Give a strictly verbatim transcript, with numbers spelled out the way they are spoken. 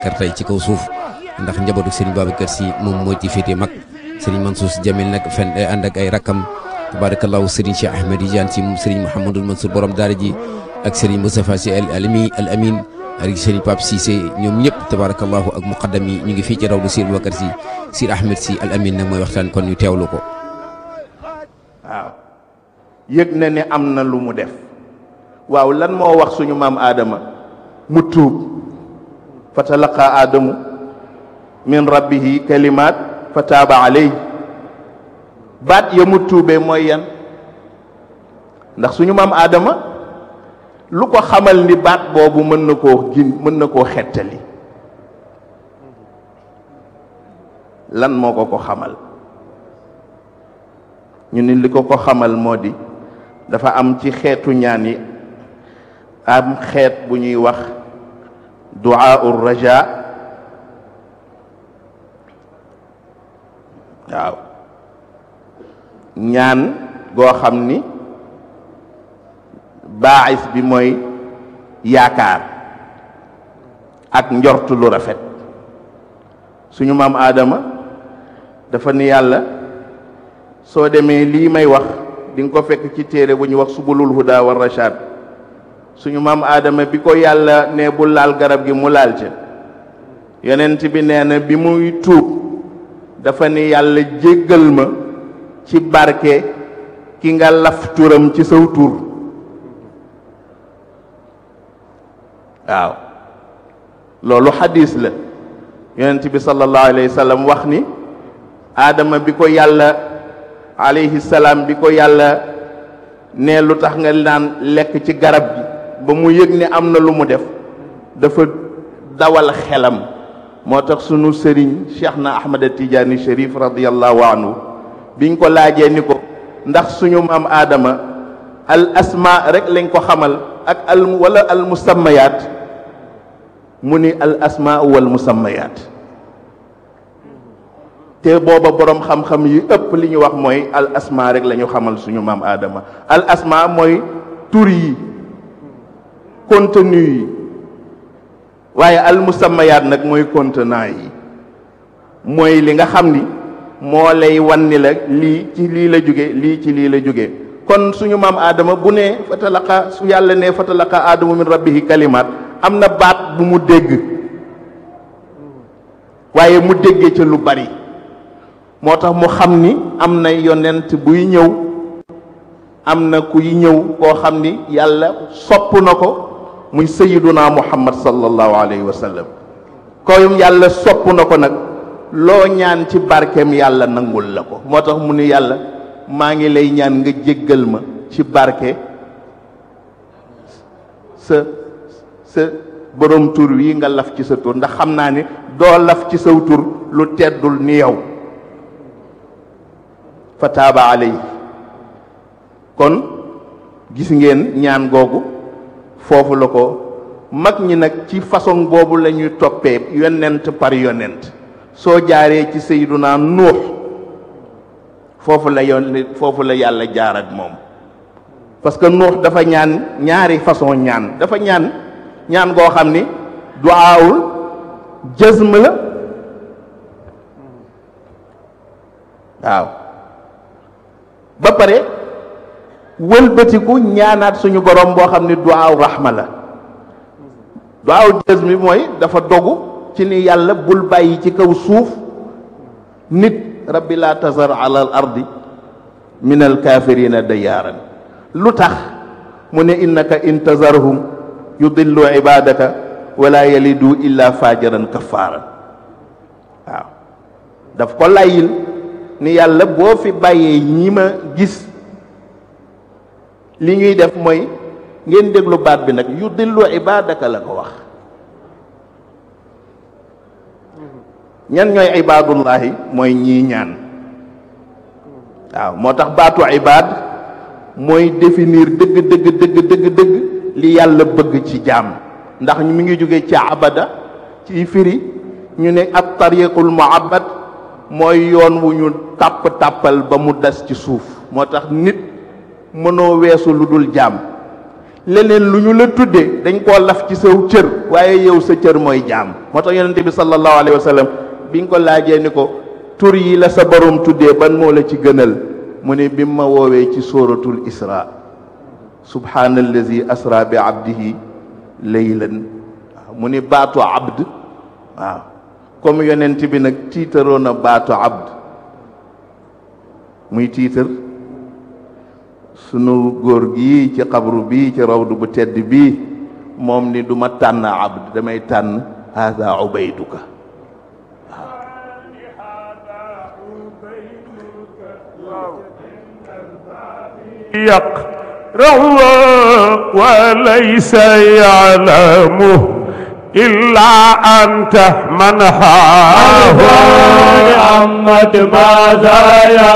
kar tey ci kaw suuf ndax njabootu Serigne Babacar Sy moom moo ci féete mag Serigne Mansour Sy Djamil nag fen ànd ak ay rakkam tabarakallahu Serigne Cheikh Ahmed Tidiane Sy moom Serigne Mouhamadul Mansour borom daara ji ak Serigne Moustapha Sy al alami al amin ak Serigne Pape Cissé ñoom ñëpp tabarakallahu ak muqaddam yi ñu ngi fii ci rawdu Serigne Babacar Sy Sy Ahmed Sy al amin nag mooy waxtaan kon ñu teewlu ko. waaw yëg na ne am na lu mu def waaw lan moo wax suñu maam Adama mu tuub fa talaqa Adamu min rabbihi kalimaat fa taaba alayhi baat ya mu tuubee mooy yan ndax suñu maam Adama lu ko xamal ni baat boobu mën na koo gin mën na koo xettali lan moo ko ko xamal ñu ni li ko ko xamal moo di dafa am ci xeetu ñaan yi am xeet bu ñuy wax du'a ur raja waaw ñaan goo xam ni baais bi mooy yaakaar ak njortu lu rafet suñu maam Adama dafa ni yàlla soo demee lii may wax di nga ko fekk ci téere bu ñu wax subulul huda war rashad suñu maam Adama bi ko yàlla ne bu laal garab gi mu laal ca yonent bi nee na bi muy tuub dafa ni yàlla jéggal ma ci barke ki nga laf turam ci saw tur waaw loolu xadis la yonent bi sallallahu alayhi wa sallam wax ni Adama bi ko yàlla alayhi salaam bi ko yàlla ne lu tax nga naan lekk ci garab gi ba mu yëg ne am na lu mu def dafa dawal xelam moo tax sunu sëriñ Cheikh na Ahmad Tidiane Chérif radiyallahu anhu biñ ko laajee ni ko ndax suñu maam Adama al asma rek lañ ko xamal ak al wala al musammayat mu ni al asma wal musammayat te booba borom xam-xam yi ëpp li ñu wax mooy al asma rek la ñu xamal suñu maam Adama al asma mooy tur yi contenu yi waaye al musammayaat nag mooy contenant yi mooy li nga xam ni moo lay wan ni la lii ci lii la jóge lii ci lii la jóge kon suñu maam Adama bu ne fatalaqa su yàlla ne fatalaqa Adamu min rabbihi kalimaat am na baat bu mu dégg waaye mu déggee ca lu bari moo tax mu xam ni am na yonent buy ñëw am na kuy ñëw koo xam ni yàlla sopp na ko muy sayyiduna muhammad sallallahu alayhi wa sallam koyum yàlla sopp na ko nag loo ñaan ci barkeem yàlla nangul la ko moo tax mu ni yàlla maa ngi lay ñaan nga jéggal ma ci barke sa sa borom tur wi nga laf ci sa tur ndax xam naa ni doo laf ci saw tur lu teddul ni yow fa taaba alay kon gis ngeen ñaan googu foofu la ko mag ñi nag ci façon boobu la ñuy toppee yonent par yonent soo jaaree ci sayyiduna nuux foofu la yon foofu la yàlla jaar ak moom parce que nuux dafa ñaan ñaari façon ñaan dafa ñaan ñaan goo xam ni duaawul jazm la waaw ba pare wëlbatiku ñaanaat suñu borom boo xam ni duwaaw rahma la duwaaw jazm bi mooy dafa dogu ci ni yàlla bul bàyyi ci kaw suuf nit rabbi la tazar ala al ardi min al kafirina dayaaran lu tax mu ne innaka in tazarhum yudillu ibadaka wala yalidu illa fajiran kafaran waaw daf ko layil ni yàlla boo fi bàyyee ñi ma gis li ñuy def mooy ngeen déglu baat bi nag yu dillu ibadaka la ko wax ñan ñooy ibadullahi mooy ñii ñaan waaw moo tax baatu ibad mooy définir dëgg dëgg dëgg dëgg dëgg li yàlla bëgg ci jaam ndax mi ngi jóge ci abada ci firi ñu ne at tariqul muabbad mooy yoon wu ñu tàpp tàppal ba mu des ci suuf moo tax nit mënoo weesu lu dul jaam leneen lu ñu la tuddee dañ koo laf ci saw cër waaye yow sa cër mooy jaam. moo tax yonente bi sallallahu alayhi wa sallam bi nga ko laajee ni ko tur yi la sa borom tuddee ban moo la ci gënal mu ne bi ma woowee ci suratul isra subhaanallazi asra bi abdihi laylan mu ni baatu abd waaw comme yonent bi nag tiitaroon na baatu abd muy tiitar sunu góor gi ci xabru bi ci rawdu bu tedd bi moom ni du ma tànn abd damay tànn haada ubayduka يقرأ وليس يعلمه إلا أنت من هاه محمد ماذا